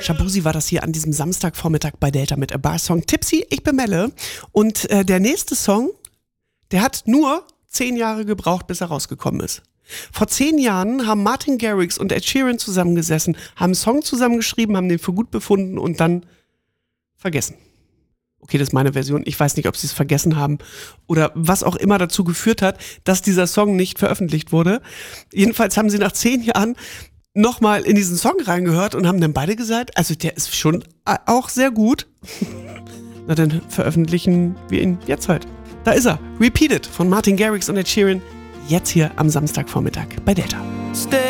Shabuzi war das hier an diesem Samstagvormittag bei Delta mit A Bar Song Tipsy. Ich bin Melle und der nächste Song, der hat nur 10 Jahre gebraucht, bis er rausgekommen ist. Vor 10 Jahren haben Martin Garrix und Ed Sheeran zusammengesessen, haben einen Song zusammengeschrieben, haben den für gut befunden und dann vergessen. Okay, das ist meine Version. Ich weiß nicht, ob sie es vergessen haben oder was auch immer dazu geführt hat, dass dieser Song nicht veröffentlicht wurde. Jedenfalls haben sie nach 10 Jahren nochmal in diesen Song reingehört und haben dann beide gesagt, also der ist schon auch sehr gut. Na, dann veröffentlichen wir ihn jetzt halt. Da ist er. Repeated von Martin Garrix und Ed Sheeran. Jetzt hier am Samstagvormittag bei Delta.